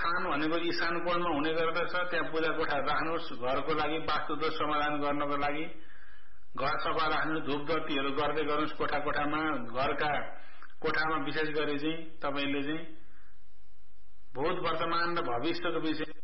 स्थान भनेको ईशान कोणमा हुने गर्दछ। त्यहाँ पूजा कोठा राख्नुहोस्। घरको लागि वास्तुदोष समाधान गर्नको लागि घर सफा राख्नु, धूपबत्तीहरू गर्दै गर्नुहोस् कोठा कोठामा। घरका कोठामा विशेष गरी चाहिँ तपाईले चाहिँ भूत वर्तमान र भविष्यको विषय